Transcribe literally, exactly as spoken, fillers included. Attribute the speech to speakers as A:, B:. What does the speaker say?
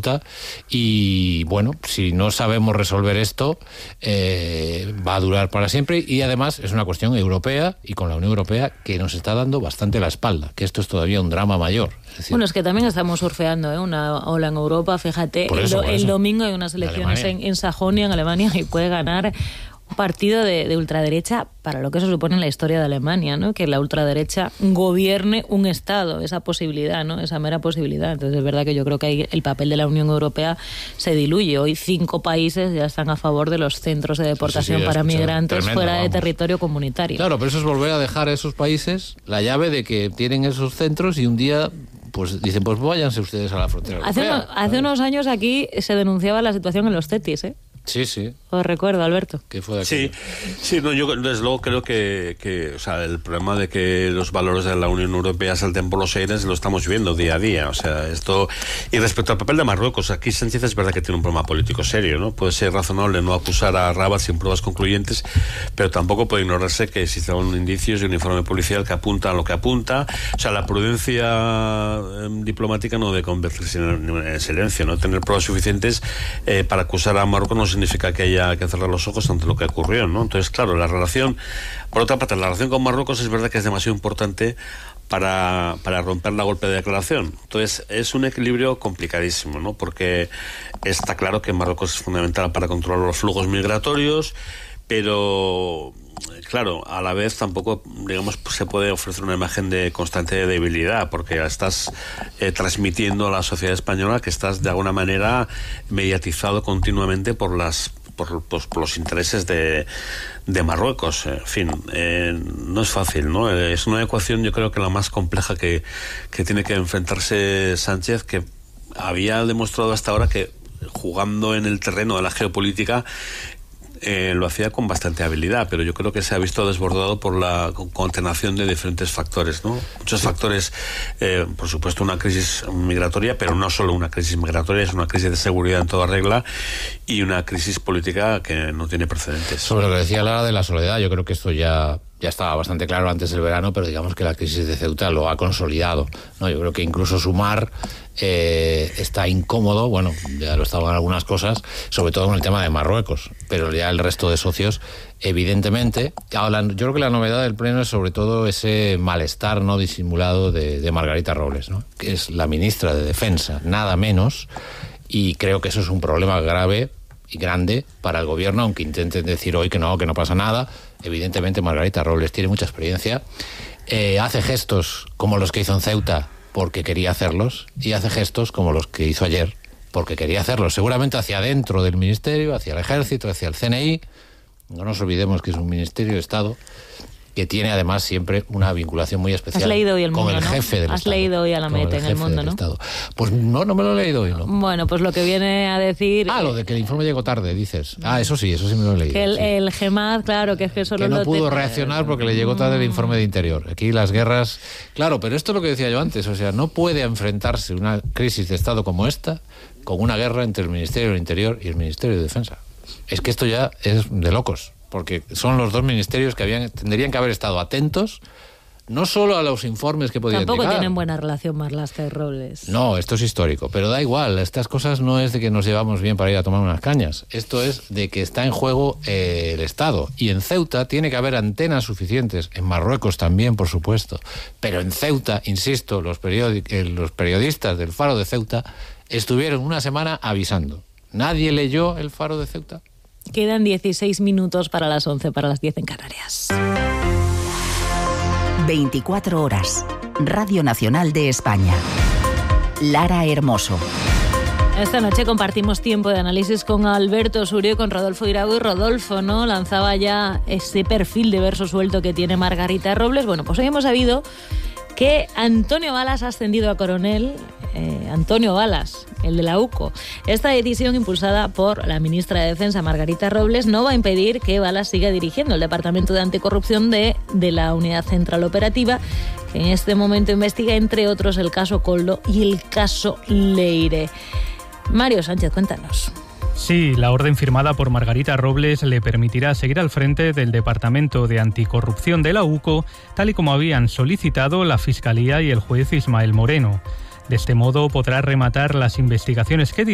A: Ceuta y, bueno, si no sabemos resolver esto, eh, va a durar para siempre y además es una cuestión europea y con la Unión Europea que nos está dando bastante la espalda, que esto es todavía un drama mayor. Es decir,
B: bueno, es que también estamos surfeando ¿eh? una ola en Europa, fíjate,
A: por eso,
B: el,
A: por
B: el
A: eso.
B: domingo hay unas elecciones en, en Sajonia, en Alemania, y puede ganar un partido de, de ultraderecha para lo que se supone en la historia de Alemania, ¿no? Que la ultraderecha gobierne un Estado, esa posibilidad, ¿no? Esa mera posibilidad. Entonces es verdad que yo creo que ahí el papel de la Unión Europea se diluye. Hoy cinco países ya están a favor de los centros de deportación sí, sí, sí, para migrantes tremendo, fuera vamos. de territorio comunitario.
A: Claro, pero eso es volver a dejar a esos países la llave de que tienen esos centros y un día pues dicen, pues váyanse ustedes a la frontera
B: hace
A: europea.
B: Uno, hace unos años aquí se denunciaba la situación en los cetis, ¿eh?
A: Sí, sí.
B: Os recuerdo, Alberto.
A: ¿Qué fue de
C: sí, sí, no, yo desde luego creo que, que o sea, el problema de que los valores de la Unión Europea salten por los aires lo estamos viendo día a día. O sea, esto. Y respecto al papel de Marruecos, aquí Sánchez es verdad que tiene un problema político serio, ¿no? Puede ser razonable no acusar a Rabat sin pruebas concluyentes, pero tampoco puede ignorarse que existen indicios y un informe policial que apunta a lo que apunta. O sea, la prudencia eh, diplomática no debe convertirse en, en silencio, ¿no? Tener pruebas suficientes eh, para acusar a Marruecos no significa que haya que cerrar los ojos ante lo que ocurrió, ¿no? Entonces, claro, la relación, por otra parte, la relación con Marruecos es verdad que es demasiado importante para, para romper la golpe de declaración. Entonces, es un equilibrio complicadísimo, ¿no? Porque está claro que Marruecos es fundamental para controlar los flujos migratorios, pero claro, a la vez tampoco, digamos, se puede ofrecer una imagen de constante debilidad, porque estás eh, transmitiendo a la sociedad española que estás de alguna manera mediatizado continuamente por las por, pues, por los intereses de, de Marruecos. En fin, eh, no es fácil, ¿no? Es una ecuación, yo creo que la más compleja que, que tiene que enfrentarse Sánchez, que había demostrado hasta ahora que jugando en el terreno de la geopolítica Eh, lo hacía con bastante habilidad, pero yo creo que se ha visto desbordado por la concatenación de diferentes factores, ¿no? Muchos sí. factores, eh, por supuesto una crisis migratoria, pero no solo una crisis migratoria, es una crisis de seguridad en toda regla y una crisis política que no tiene precedentes.
A: Sobre lo que decía Lara de la soledad, yo creo que esto ya ya estaba bastante claro antes del verano, pero digamos que la crisis de Ceuta lo ha consolidado, ¿no? Yo creo que incluso Sumar eh, está incómodo, bueno, ya lo estaba en algunas cosas, sobre todo con el tema de Marruecos, pero ya el resto de socios, evidentemente, ahora, yo creo que la novedad del pleno es sobre todo ese malestar no disimulado de, de Margarita Robles, ¿no? Que es la ministra de Defensa, nada menos, y creo que eso es un problema grave y grande para el gobierno, aunque intenten decir hoy que no, que no pasa nada. Evidentemente Margarita Robles tiene mucha experiencia, eh, hace gestos como los que hizo en Ceuta porque quería hacerlos y hace gestos como los que hizo ayer porque quería hacerlos, seguramente hacia adentro del ministerio, hacia el ejército, hacia el C N I. No nos olvidemos que es un ministerio de Estado que tiene además siempre una vinculación muy especial.
B: Has leído hoy el
A: con
B: mundo,
A: el jefe
B: ¿no?
A: del
B: Has
A: Estado.
B: leído hoy a la meta en el mundo, ¿no?
A: Estado. Pues no, no me lo he leído hoy, ¿no?
B: Bueno, pues lo que viene a decir...
A: Ah, lo de que el informe llegó tarde, dices. Ah, eso sí, eso sí me lo he leído.
B: Que el,
A: sí.
B: el GEMAD, claro, que es que solo...
A: Que no
B: lo
A: pudo
B: te...
A: reaccionar porque le llegó tarde el informe de Interior. Aquí las guerras... Claro, pero esto es lo que decía yo antes, o sea, no puede enfrentarse una crisis de Estado como esta con una guerra entre el Ministerio del Interior y el Ministerio de Defensa. Es que esto ya es de locos, porque son los dos ministerios que habían tendrían que haber estado atentos no solo a los informes que podían
B: Tampoco
A: llegar.
B: tienen buena relación Marlaska y Robles.
A: No, esto es histórico, pero da igual, estas cosas no es de que nos llevamos bien para ir a tomar unas cañas, esto es de que está en juego eh, el Estado, y en Ceuta tiene que haber antenas suficientes, en Marruecos también, por supuesto, pero en Ceuta, insisto, los, periodi- eh, los periodistas del Faro de Ceuta estuvieron una semana avisando. ¿Nadie leyó el Faro de Ceuta?
B: Quedan dieciséis minutos para las once, para las diez en Canarias.
D: veinticuatro horas. Radio Nacional de España. Lara Hermoso.
B: Esta noche compartimos tiempo de análisis con Alberto Surio y con Rodolfo Irago. Y Rodolfo, ¿no?, lanzaba ya ese perfil de verso suelto que tiene Margarita Robles. Bueno, pues hoy hemos sabido que Antonio Balas ha ascendido a coronel. Eh, Antonio Balas, el de la U C O. Esta decisión, impulsada por la ministra de Defensa, Margarita Robles, no va a impedir que Balas siga dirigiendo el Departamento de Anticorrupción de, de la Unidad Central Operativa, que en este momento investiga, entre otros, el caso Koldo y el caso Leire. Mario Sánchez, cuéntanos.
E: Sí, la orden firmada por Margarita Robles le permitirá seguir al frente del Departamento de Anticorrupción de la U C O, tal y como habían solicitado la Fiscalía y el juez Ismael Moreno. De este modo podrá rematar las investigaciones que